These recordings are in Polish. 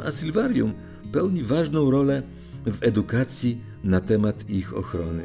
a sylwarium pełni ważną rolę w edukacji na temat ich ochrony.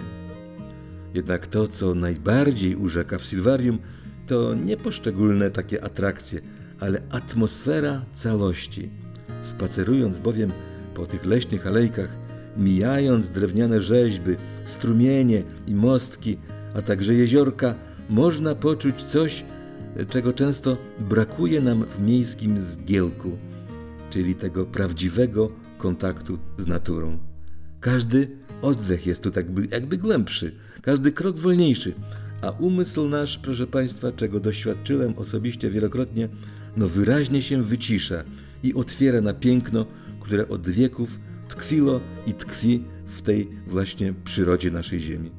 Jednak to, co najbardziej urzeka w sylwarium, to nie poszczególne takie atrakcje, ale atmosfera całości. Spacerując bowiem po tych leśnych alejkach, mijając drewniane rzeźby, strumienie i mostki, a także jeziorka, można poczuć coś, czego często brakuje nam w miejskim Zgiełku, czyli tego prawdziwego kontaktu z naturą. Każdy oddech jest tu jakby głębszy, każdy krok wolniejszy, a umysł nasz, proszę Państwa, czego doświadczyłem osobiście wielokrotnie, wyraźnie się wycisza i otwiera na piękno, które od wieków tkwiło i tkwi w tej właśnie przyrodzie naszej ziemi.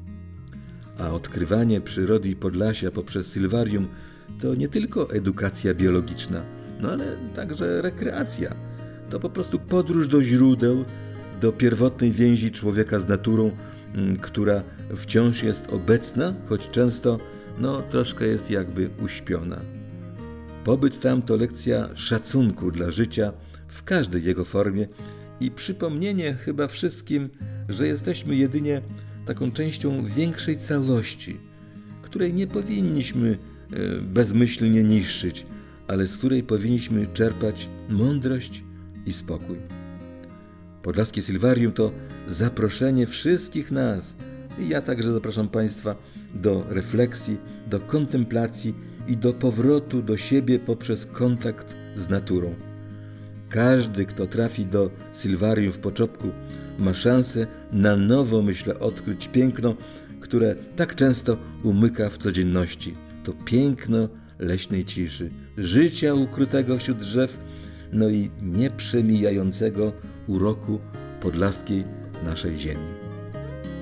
A odkrywanie przyrody Podlasia poprzez sylwarium to nie tylko edukacja biologiczna, ale także rekreacja. To po prostu podróż do źródeł, do pierwotnej więzi człowieka z naturą, która wciąż jest obecna, choć często troszkę jest jakby uśpiona. Pobyt tam to lekcja szacunku dla życia w każdej jego formie i przypomnienie chyba wszystkim, że jesteśmy jedynie taką częścią większej całości, której nie powinniśmy bezmyślnie niszczyć, ale z której powinniśmy czerpać mądrość i spokój. Podlaskie Sylwarium to zaproszenie wszystkich nas i ja także zapraszam Państwa do refleksji, do kontemplacji i do powrotu do siebie poprzez kontakt z naturą. Każdy, kto trafi do Sylwarium w Poczopku, ma szansę na nowo, odkryć piękno, które tak często umyka w codzienności. To piękno leśnej ciszy, życia ukrytego wśród drzew, i nieprzemijającego uroku podlaskiej naszej ziemi.